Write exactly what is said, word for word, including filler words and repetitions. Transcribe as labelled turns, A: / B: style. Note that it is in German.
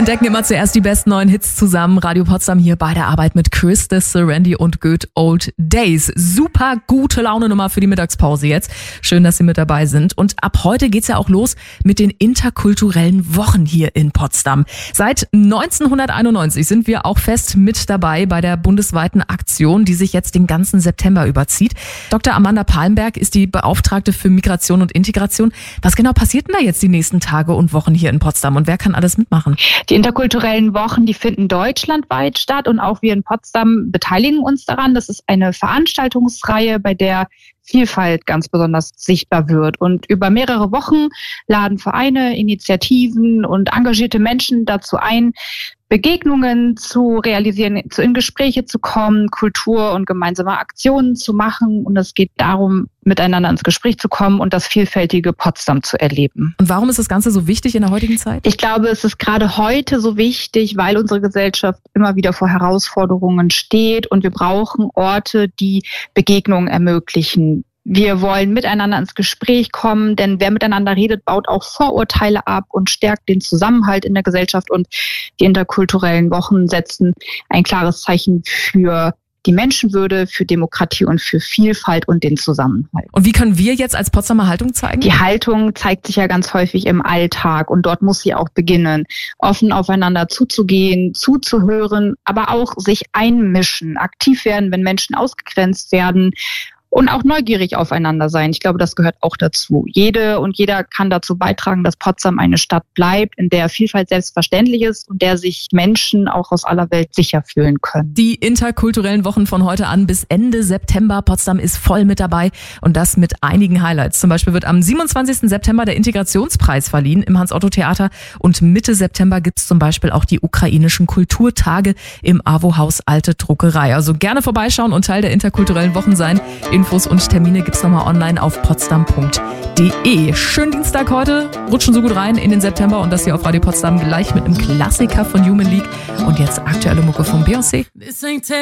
A: entdecken immer zuerst die besten neuen Hits zusammen. Radio Potsdam hier bei der Arbeit mit Chris, Serendy und Good Old Days. Super gute Laune Nummer für die Mittagspause jetzt. Schön, dass Sie mit dabei sind. Und ab heute geht's ja auch los mit den interkulturellen Wochen hier in Potsdam. Seit neunzehnhunderteinundneunzig sind wir auch fest mit dabei bei der bundesweiten Aktion, die sich jetzt den ganzen September überzieht. Doktor Amanda Palmberg ist die Beauftragte für Migration und Integration. Was genau passiert denn da jetzt die nächsten Tage und Wochen hier in Potsdam und wer kann alles mitmachen?
B: Die interkulturellen Wochen, die finden deutschlandweit statt und auch wir in Potsdam beteiligen uns daran. Das ist eine Veranstaltungsreihe, bei der Vielfalt ganz besonders sichtbar wird. Und über mehrere Wochen laden Vereine, Initiativen und engagierte Menschen dazu ein, Begegnungen zu realisieren, in Gespräche zu kommen, Kultur und gemeinsame Aktionen zu machen. Und es geht darum, miteinander ins Gespräch zu kommen und das vielfältige Potsdam zu erleben.
A: Und warum ist das Ganze so wichtig in der heutigen Zeit?
B: Ich glaube, es ist gerade heute so wichtig, weil unsere Gesellschaft immer wieder vor Herausforderungen steht und wir brauchen Orte, die Begegnungen ermöglichen. Wir wollen miteinander ins Gespräch kommen, denn wer miteinander redet, baut auch Vorurteile ab und stärkt den Zusammenhalt in der Gesellschaft. Und die interkulturellen Wochen setzen ein klares Zeichen für die Menschenwürde, für Demokratie und für Vielfalt und den Zusammenhalt.
A: Und wie können wir jetzt als Potsdamer Haltung zeigen?
B: Die Haltung zeigt sich ja ganz häufig im Alltag und dort muss sie auch beginnen, offen aufeinander zuzugehen, zuzuhören, aber auch sich einmischen, aktiv werden, wenn Menschen ausgegrenzt werden. Und auch neugierig aufeinander sein. Ich glaube, das gehört auch dazu. Jede und jeder kann dazu beitragen, dass Potsdam eine Stadt bleibt, in der Vielfalt selbstverständlich ist und der sich Menschen auch aus aller Welt sicher fühlen können.
A: Die interkulturellen Wochen von heute an bis Ende September. Potsdam ist voll mit dabei und das mit einigen Highlights. Zum Beispiel wird am siebenundzwanzigsten September der Integrationspreis verliehen im Hans-Otto-Theater und Mitte September gibt es zum Beispiel auch die ukrainischen Kulturtage im AWO-Haus Alte Druckerei. Also gerne vorbeischauen und Teil der interkulturellen Wochen sein. Infos und Termine gibt's nochmal online auf potsdam punkt de. Schönen Dienstag heute. Rutschen so gut rein in den September und das hier auf Radio Potsdam gleich mit einem Klassiker von Human League. Und jetzt aktuelle Mucke von Beyoncé.